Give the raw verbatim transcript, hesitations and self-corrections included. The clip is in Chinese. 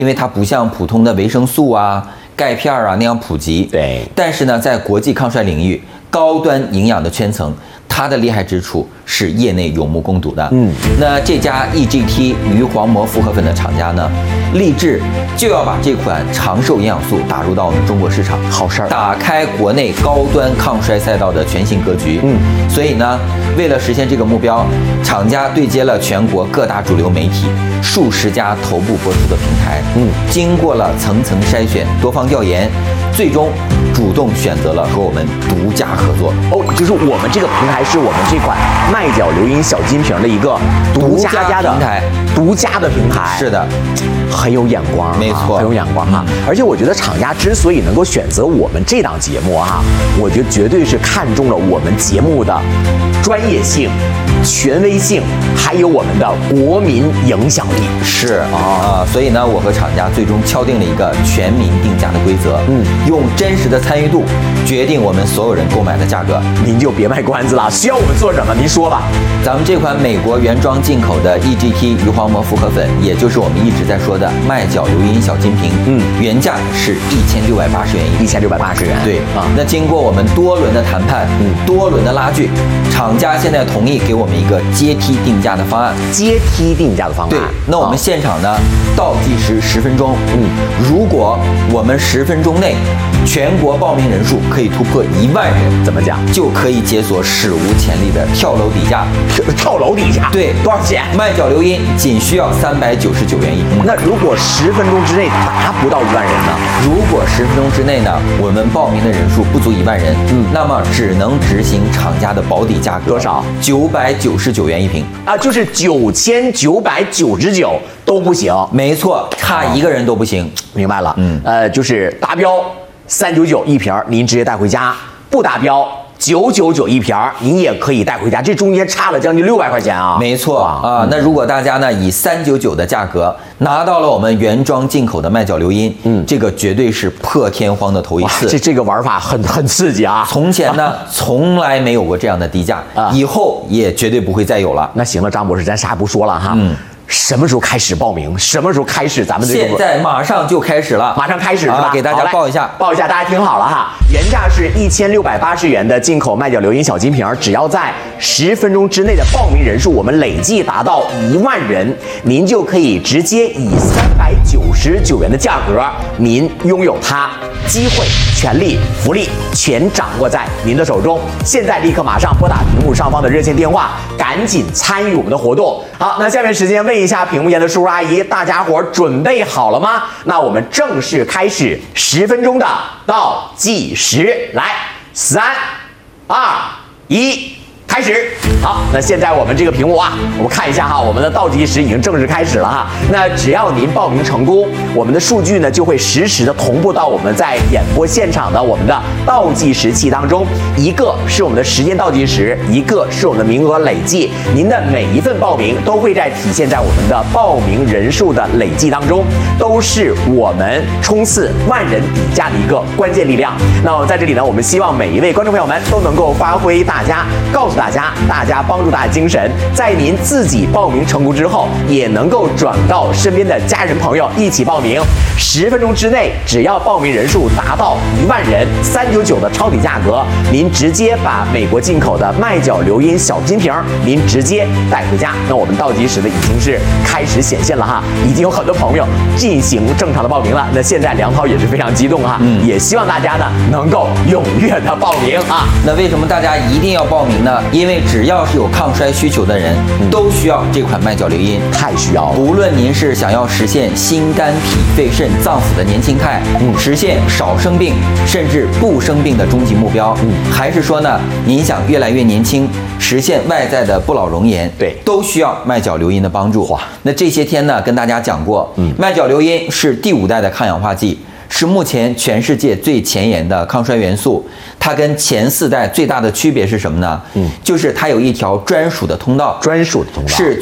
因为它不像普通的维生素啊、钙片啊那样普及。 对， 但是呢，在国际抗衰领域，高端营养的圈层，它的厉害之处是业内有目共睹的。嗯，那这家 E G T 鱼黄膜复合粉的厂家呢，立志就要把这款长寿营养素打入到我们中国市场， 好事儿， 打开国内高端抗衰赛道的全新格局。嗯，所以呢，为了实现这个目标，厂家对接了全国各大主流媒体、数十家头部播出的平台。嗯，经过了层层筛选、多方调研，最终主动选择了和我们独家合作。 哦，就是我们这个平台是我们这款麦角流音小金瓶的一个独家家的平台， 独家的平台。 是的， 很有眼光， 没错， 很有眼光哈。嗯、而且我觉得厂家之所以能够选择我们这档节目哈，我觉得绝对是看中了我们节目的专业性、权威性，还有我们的国民影响力。 是啊，所以呢，我和厂家最终敲定了一个全民定价的规则，嗯，用真实的参与度决定我们所有人购买的价格。 您就别卖关子了，需要我们做什么？您说吧。 咱们这款美国原装进口的 E G T 鱼黄膜复合粉，也就是我们一直在说的麦角流音小金瓶，嗯，原价是一千六百八十元一， 一千六百八十元。 对啊，那经过我们多轮的谈判，嗯，多轮的拉锯，厂家现在同意给我们一个阶梯定价的方案。 阶梯定价的方案。 对，那我们现场呢，倒计时十分钟，嗯，如果我们十分钟内全国报名人数可以突破一万人， 怎么讲？ 就可以解锁史无前例的跳楼底价。 跳楼底价？ 对， 多少钱？ 麦角流音仅需要三百九十九元一瓶。 那如果十分钟之内达不到一万人呢？ 如果十分钟之内呢，我们报名的人数不足一万人，嗯，那么只能执行厂家的保底价格， 多少？ 九百九十九元一瓶啊，就是九千九百九十九都不行。 没错，差一个人都不行。 明白了，嗯，呃，就是达标三九九一瓶，您直接带回家；不达标九九九一瓶，您也可以带回家。这中间差了将近六百块钱啊！ 没错啊，那如果大家呢以三九九的价格拿到了我们原装进口的麦角流音，嗯，这个绝对是破天荒的头一次。 这这个玩法很很刺激啊！ 从前呢从来没有过这样的低价，啊，以后也绝对不会再有了。 那行了，张博士，咱啥也不说了哈。嗯。什么时候开始报名？什么时候开始咱们这个？ 现在马上就开始了， 马上开始是吧？ 啊，给大家报一下， 报一下，大家听好了哈。原价是一千六百八十元的进口麦角流音小金瓶，只要在十分钟之内的报名人数，我们累计达到一万人，您就可以直接以三百九十九元的价格，您拥有它。机会、权利、福利全掌握在您的手中。现在立刻马上拨打屏幕上方的热线电话，赶紧参与我们的活动。好，那下面时间问一下屏幕前的叔叔阿姨，大家伙准备好了吗？那我们正式开始十分钟的倒计时，来，三、二、一。开始。好，那现在我们这个屏幕啊，我们看一下哈，我们的倒计时已经正式开始了哈。那只要您报名成功，我们的数据呢就会实时的同步到我们在演播现场的我们的倒计时器当中。一个是我们的时间倒计时，一个是我们的名额累计。您的每一份报名都会在体现在我们的报名人数的累计当中，都是我们冲刺万人底价的一个关键力量。那么在这里呢，我们希望每一位观众朋友们都能够发挥大家，告诉大家，大家帮助大家精神，在您自己报名成功之后，也能够转告身边的家人朋友一起报名。十分钟之内，只要报名人数达到一万人，三九九的抄底价格，您直接把美国进口的麦角流音小金瓶，您直接带回家。那我们倒计时呢已经是开始显现了哈，已经有很多朋友进行正常的报名了。那现在梁涛也是非常激动哈，嗯，也希望大家呢能够踊跃的报名啊。 那为什么大家一定要报名呢？因为只要是有抗衰需求的人，嗯、都需要这款麦角流音， 太需要了。 无论您是想要实现心肝脾肺肾脏腑的年轻态，嗯，实现少生病甚至不生病的终极目标，嗯，还是说呢，您想越来越年轻，实现外在的不老容颜， 对， 都需要麦角流音的帮助。哇，那这些天呢，跟大家讲过，嗯，麦角流音是第五代的抗氧化剂。是目前全世界最前沿的抗衰元素，它跟前四代最大的区别是什么呢？嗯，就是它有一条专属的通道， 专属的通道是